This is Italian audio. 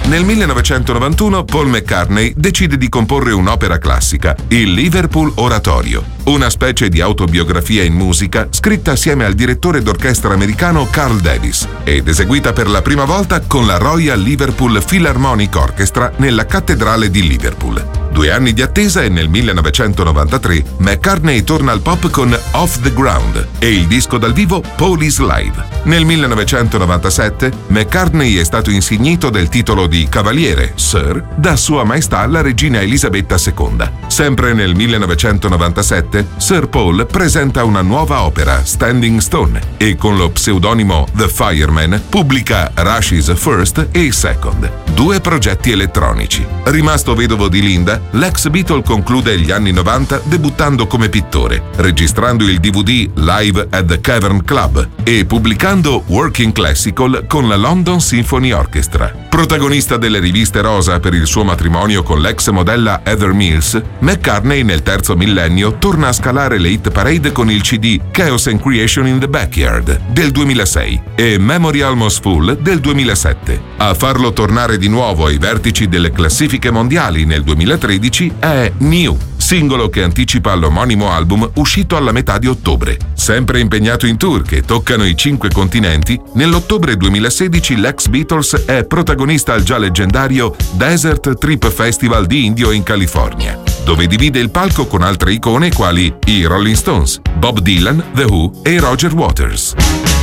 Nel 1991 Paul McCartney decide di comporre un'opera classica, il Liverpool Oratorio, una specie di autobiografia in musica scritta assieme al direttore d'orchestra americano Carl Davis ed eseguita per la prima volta con la Royal Liverpool Philharmonic Orchestra nella cattedrale di Liverpool. 2 anni di attesa e nel 1993 McCartney torna al pop con Off the Ground e il disco dal vivo Paul is Live. Nel 1997 McCartney è stato insignito del titolo di Cavaliere, Sir, da Sua Maestà la Regina Elisabetta II. Sempre nel 1997 Sir Paul presenta una nuova opera, Standing Stone, e con lo pseudonimo The Fireman pubblica Rush is First e Second, 2 progetti elettronici. Rimasto vedovo di Linda, l'ex Beatle conclude gli anni 90 debuttando come pittore, registrando il DVD Live at the Cavern Club e pubblicando Working Classical con la London Symphony Orchestra. Protagonista delle riviste rosa per il suo matrimonio con l'ex modella Heather Mills, McCartney nel terzo millennio torna a scalare le hit parade con il CD Chaos and Creation in the Backyard del 2006 e Memory Almost Full del 2007. A farlo tornare di nuovo ai vertici delle classifiche mondiali nel 2013 è New, singolo che anticipa l'omonimo album uscito alla metà di ottobre. Sempre impegnato in tour che toccano i 5 continenti, nell'ottobre 2016 l'ex Beatles è protagonista al già leggendario Desert Trip Festival di Indio in California, dove divide il palco con altre icone quali i Rolling Stones, Bob Dylan, The Who e Roger Waters.